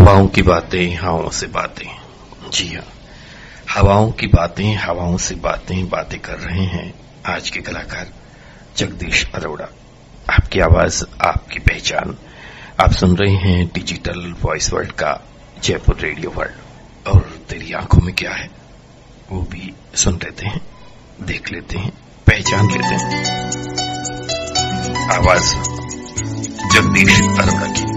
हवाओं की बातें हवाओं से बातें। जी हाँ, हवाओं की बातें हवाओं से बातें कर रहे हैं आज के कलाकार जगदीश अरोड़ा। आपकी आवाज आपकी पहचान। आप सुन रहे हैं डिजिटल वॉइस वर्ल्ड का जयपुर रेडियो वर्ल्ड। और तेरी आंखों में क्या है वो भी सुन लेते हैं, देख लेते हैं, पहचान लेते हैं। आवाज जगदीश अरोड़ा की।